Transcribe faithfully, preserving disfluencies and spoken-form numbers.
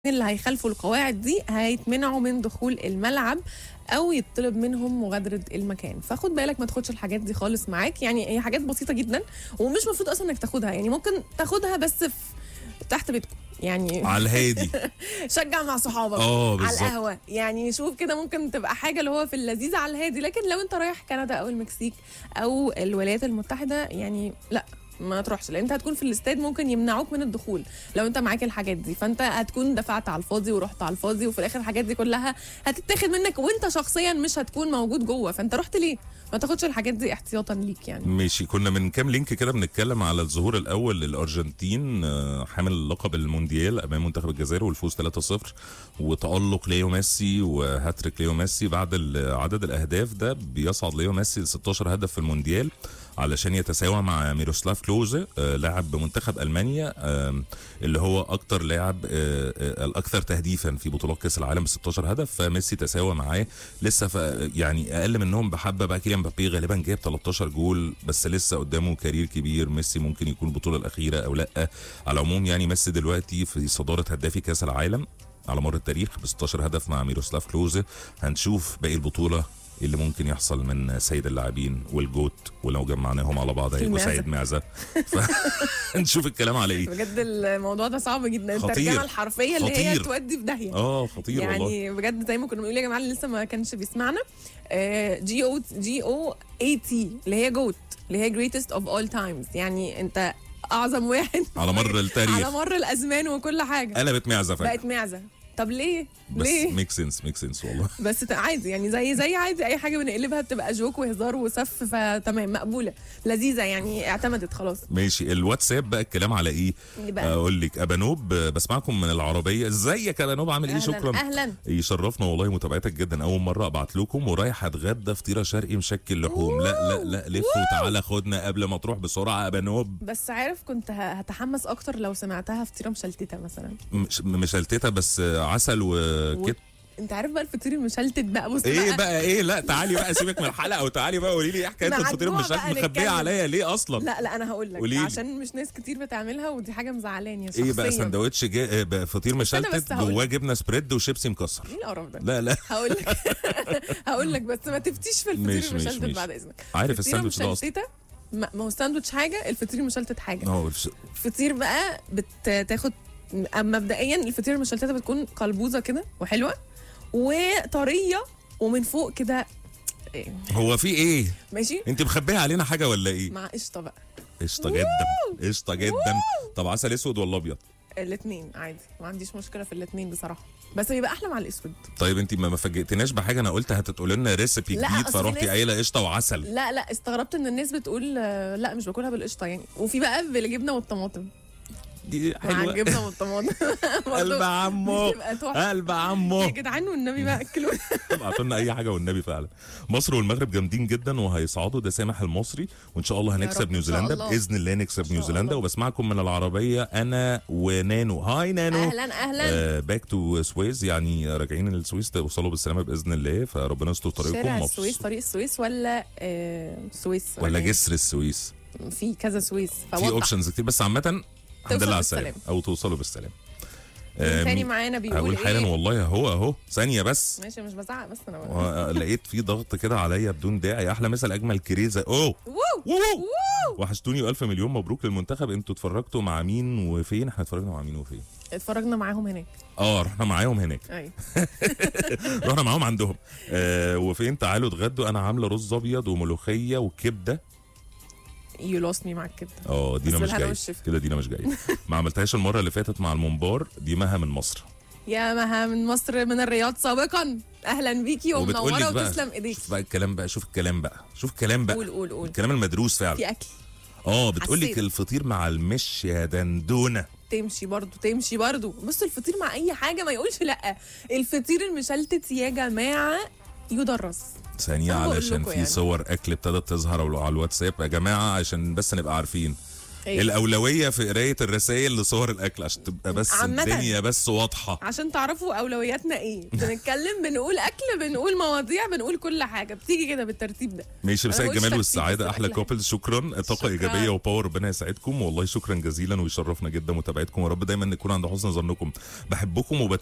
اللي هيخالفوا القواعد دي هيتمنعوا من دخول الملعب او يطلب منهم مغادره المكان. فخد بالك ما تاخدش الحاجات دي خالص معاك، يعني هي حاجات بسيطه جدا ومش مفروض اصلا انك تاخدها، يعني ممكن تاخدها بس في تحت بيتكم يعني على الهادي. شجع مع صحابك اه على بالظبط. القهوه، يعني شوف كده ممكن تبقى حاجه اللي هو في اللذيذه على الهادي. لكن لو انت رايح كندا او المكسيك او الولايات المتحده يعني لا ما تروحش، لان انت هتكون في الاستاد ممكن يمنعوك من الدخول لو انت معاك الحاجات دي، فانت هتكون دفعت على الفاضي ورحت على الفاضي، وفي الاخر الحاجات دي كلها هتتاخد منك وانت شخصيا مش هتكون موجود جوه، فانت رحت ليه؟ ما تاخدش الحاجات دي احتياطا ليك يعني. ماشي، كنا من كام لينك كده بنتكلم على الظهور الاول للارجنتين حامل لقب المونديال امام منتخب الجزائر والفوز ثلاثة صفر وتالق ليو ميسي وهاتريك ليو ميسي. بعد عدد الاهداف ده بيصعد ليو ميسي ل ستاشر هدف في المونديال علشان يتساوى مع ميروسلاف كلوزه لاعب منتخب المانيا اللي هو اكتر لاعب الاكثر تهديفا في بطولات كاس العالم ب ستاشر هدف. فميسي تساوى معاه لسه يعني اقل منهم بحبه. بقى كيليان مبابي غالبا جايب تلتاشر جول بس لسه قدامه كارير كبير. ميسي ممكن يكون البطوله الاخيره او لا. على العموم يعني ميسي دلوقتي في صداره هدافي كاس العالم على مر التاريخ ب ستاشر هدف مع ميروسلاف كلوزه. هنشوف باقي البطوله اللي ممكن يحصل من سيد اللاعبين والجوت، ولو جمعناهم على بعض هيبقوا سيد معزه. نشوف الكلام على ايه. بجد الموضوع ده صعب جدا، الترجمه الحرفيه اللي هي تودي في داهيه. اه خطير يعني والله. يعني بجد زي ما كنا بنقول يا جماعه اللي لسه ما كانش بيسمعنا، جي او جي او اي تي اللي هي جوت اللي هي جريتست اوف اول تايمز، يعني انت اعظم واحد على مر التاريخ على مر الازمان وكل حاجه. قلبت معزه فجأة. بقت معزه. طب ليه؟ بس ليه؟ ميك سنس ميك سنس والله. بس عادي يعني زي زي عادي اي حاجه بنقلبها بتبقى جوك وهزار وسف، فتمام مقبوله لذيذه يعني اعتمدت خلاص. ماشي. الواتساب بقى الكلام على ايه؟ اقول لك ابانوب بسمعكم من العربيه. ازيك يا ابانوب عامل ايه؟ شكرا اهلا يشرفنا والله متابعتك جدا. اول مره ابعت لكم ورايح اتغدى فطيره شرقي مشكل لحوم. لا لا لا لف وتعالى خدنا قبل ما تروح بسرعه ابانوب. بس عارف كنت هتحمس اكتر لو سمعتها فطيره مشلتته مثلا. مش مشلتته بس عسل وكده. انت عارف بقى الفطير المشلتت بقى. بص ايه بقى, بقى ايه لا تعالي بقى سيبك من الحلقه وتعالي بقى قولي لي ايه حكايه الفطير المشلتت مخبيه عليا ليه اصلا؟ لا لا انا هقول لك عشان مش ناس كتير بتعملها ودي حاجه مزعلاني شخصيا. ايه بقى سندوتش فطير مشلتت جواه جبنه سبريد وشيبسي مكسر؟ ايه القرف ده؟ لا لا هقول لك هقول لك بس ما تفتيش في الفطير المشلتت بعد اذنك. عارف الساندوتش ده اصلا ما هو الساندوتش حاجه، الفطير المشلتت حاجه. اه الفطير بقى بتاخد مبدئيا الفطير المشلتته بتكون قلبوزه كده وحلوه وطريه ومن فوق كده. إيه؟ هو في ايه؟ ماشي. انت مخبيه علينا حاجه ولا ايه؟ مع قشطه بقى. قشطه جدا قشطه جدا. طب عسل اسود ولا ابيض؟ الاثنين عادي، ما عنديش مشكله في الاثنين بصراحه، بس بيبقى احلى مع الاسود. طيب انت ما فاجئتناش بحاجه؟ انا قلت هتقول لنا ريسيبي جديد فروحتي قايله قشطه وعسل. لا لا استغربت ان الناس بتقول لا مش باكلها بالقشطه يعني، وفي بقى بالجبنه والطماطم. دي حلوه مع الجبنه والطماطم. قلب عمو قلب عمو يا جدعان والنبي بقى اكلوا. ابعتوا لنا اي حاجه والنبي فعلا. مصر والمغرب جامدين جدا وهيصعدوا، ده سامح المصري، وان شاء الله هنكسب نيوزيلندا باذن الله. نكسب نيوزيلندا. وبسمعكم من العربيه انا ونانو. هاي نانو. اهلا اهلا. باك تو سويس، يعني راجعين للسويس توصلوا بالسلامه باذن الله، فربنا يستر طريقكم. شارع السويس، طريق السويس ولا آه سويس ولا جسر السويس؟ في كذا سويس في اوبشنز كتير، بس عامه الحمد لله على السلامه او توصلوا بالسلامه. ثاني معانا بيقول اقول حالا إيه؟ والله اهو اهو ثانيه بس. ماشي مش بزعق بس انا لقيت في ضغط كده عليا بدون داعي. احلى مثل اجمل كريزه. اوه وحشتوني والف مليون مبروك للمنتخب. انتوا اتفرجتوا مع مين وفين؟ احنا اتفرجنا مع مين وفين؟ اتفرجنا معاهم هناك. اه رحنا معاهم هناك. ايوه رحنا معاهم عندهم. آه وفين؟ تعالوا اتغدوا. انا عامله رز ابيض وملوخيه وكبده. يو لوست مي معاك كده. اه دينا مش جايه كده. دينا مش جايه. ما عملتهاش المره اللي فاتت مع الممبار. دي مها من مصر. يا مها من مصر من الرياض سابقا. اهلا بيكي ومنوره وتسلم ايديك. شوف بقى الكلام بقى. شوف الكلام بقى. شوف الكلام بقى. قول قول قول. الكلام المدروس فعلا. في اكل. اه بتقول لك الفطير مع المش يا دندونه. تمشي برضو تمشي برضو. بص الفطير مع اي حاجه ما يقولش لا. الفطير المشلتت يا جماعه يدرس. ثانيه علشان في يعني. صور اكل ابتدت تظهر على الواتساب يا جماعه عشان بس نبقى عارفين. إيه؟ الاولويه في قرايه الرسائل لصور الاكل عشان تبقى بس عامةً. الدنيا بس واضحه. عشان تعرفوا اولوياتنا ايه. بنتكلم بنقول اكل، بنقول مواضيع، بنقول كل حاجه بتيجي كده بالترتيب ده. ماشي، أنا مساء بقولش الجمال ترتيب، والسعاده بس احلى الأكل كوبلز. شكرا، طاقه شكراً. ايجابيه وباور، ربنا يسعدكم والله. شكرا جزيلا ويشرفنا جدا متابعتكم، ورب دايما نكون عند حسن ظنكم. بحبكم وبت